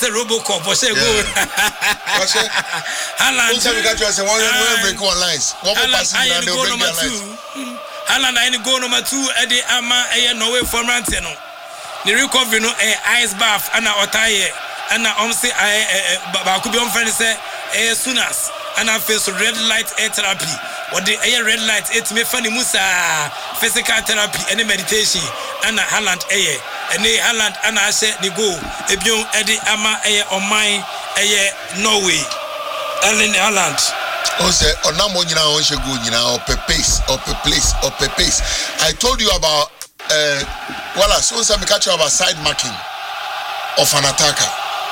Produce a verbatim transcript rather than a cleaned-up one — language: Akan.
say Robocop or say goal. Haaland. Don't we catch you say one one break one lines. One more passing and they'll break their lines. Haaland I goal number two Eddie Ama eh Norway for Ranteno. The recovery no eh ice bath and otaye and I say I ba could be on friend say eh Sunas and I face red light air therapy. What the air red light it me funny musa physical therapy and meditation and Haaland eh and Haaland and I say the go ebion Eddie Ama eh on mine eh Norway and in Haaland. Oh, say, or now more, you know, on go, you know, up a pace, up a place, up a pace. I told you about, uh, well, as soon as I catch you about side marking of an attacker.